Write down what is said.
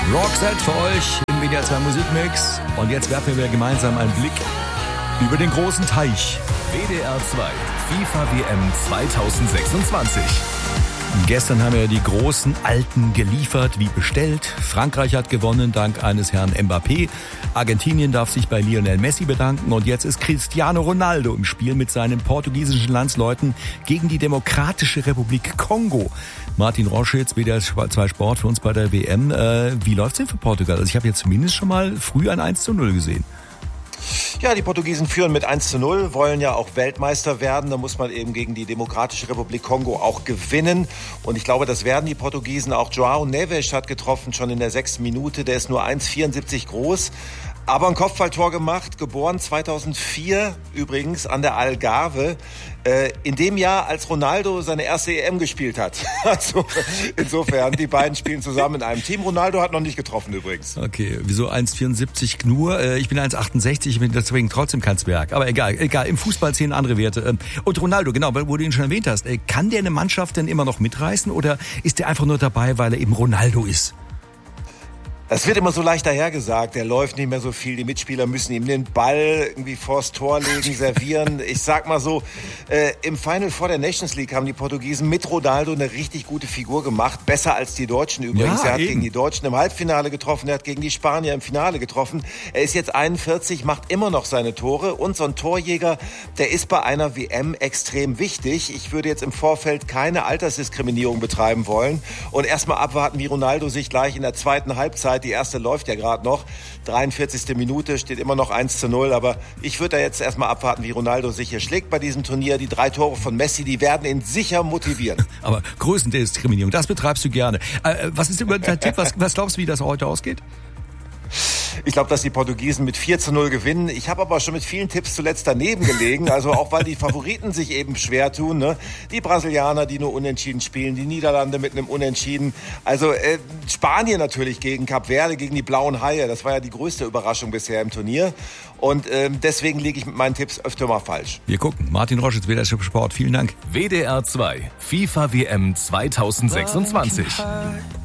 Roxette für euch im WDR 2 Musikmix. Und jetzt werfen wir gemeinsam einen Blick über den großen Teich. WDR 2 FIFA WM 2026. Gestern haben wir die großen Alten geliefert, wie bestellt. Frankreich hat gewonnen dank eines Herrn Mbappé. Argentinien darf sich bei Lionel Messi bedanken. Und jetzt ist Cristiano Ronaldo im Spiel mit seinen portugiesischen Landsleuten gegen die Demokratische Republik Kongo. Martin Roschitz, WDR 2 Sport für uns bei der WM. Wie läuft's denn für Portugal? Also ich habe jetzt zumindest schon mal früh ein 1:0 gesehen. Ja, die Portugiesen führen mit 1:0, wollen ja auch Weltmeister werden. Da muss man eben gegen die Demokratische Republik Kongo auch gewinnen. Und ich glaube, das werden die Portugiesen auch. João Neves hat getroffen, schon in der 6. Minute. Der ist nur 1,74 groß. Aber ein Kopfballtor gemacht, geboren 2004 übrigens an der Algarve, in dem Jahr, als Ronaldo seine erste EM gespielt hat. Also insofern, die beiden spielen zusammen in einem Team. Ronaldo hat noch nicht getroffen übrigens. Okay, wieso 1,74 nur? Ich bin 1,68, ich bin deswegen trotzdem kein Zwerg. Aber egal, im Fußball zählen andere Werte. Und Ronaldo, genau, wo du ihn schon erwähnt hast, kann der eine Mannschaft denn immer noch mitreißen oder ist der einfach nur dabei, weil er eben Ronaldo ist? Das wird immer so leicht dahergesagt, er läuft nicht mehr so viel, die Mitspieler müssen ihm den Ball irgendwie vors Tor legen, servieren. Ich sag mal so, im Final vor der Nations League haben die Portugiesen mit Ronaldo eine richtig gute Figur gemacht, besser als die Deutschen übrigens. Ja, er hat eben gegen die Deutschen im Halbfinale getroffen, er hat gegen die Spanier im Finale getroffen. Er ist jetzt 41, macht immer noch seine Tore und so ein Torjäger, der ist bei einer WM extrem wichtig. Ich würde jetzt im Vorfeld keine Altersdiskriminierung betreiben wollen und erstmal abwarten, wie Ronaldo sich gleich in der zweiten Halbzeit, die erste läuft ja gerade noch, 43. Minute, steht immer noch 1:0, aber ich würde da jetzt erstmal abwarten, wie Ronaldo sich hier schlägt bei diesem Turnier. Die 3 Tore von Messi, die werden ihn sicher motivieren. Aber Größendiskriminierung, das betreibst du gerne. Was ist über dein Tipp? Was glaubst du, wie das heute ausgeht? Ich glaube, dass die Portugiesen mit 4:0 gewinnen. Ich habe aber schon mit vielen Tipps zuletzt daneben gelegen. Also auch, weil die Favoriten sich eben schwer tun. Ne? Die Brasilianer, die nur unentschieden spielen. Die Niederlande mit einem Unentschieden. Also Spanien natürlich gegen Kap Verde, gegen die Blauen Haie. Das war ja die größte Überraschung bisher im Turnier. Und deswegen liege ich mit meinen Tipps öfter mal falsch. Wir gucken. Martin Roschitz, WDR Sport. Vielen Dank. WDR 2 FIFA WM 2026.